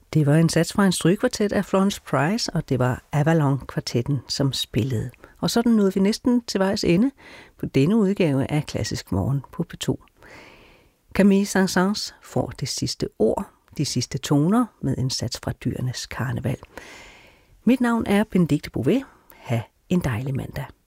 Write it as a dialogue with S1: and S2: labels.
S1: Det var en sats fra en strygekvartet af Florence Price, og det var Avalon-kvartetten, som spillede. Og sådan nåede vi næsten til vejs ende på denne udgave af Klassisk Morgen på P2. Camille Saint-Saëns får det sidste ord, de sidste toner med en sats fra Dyrenes Karneval. Mit navn er Benedikte Bouvet. Ha' en dejlig mandag.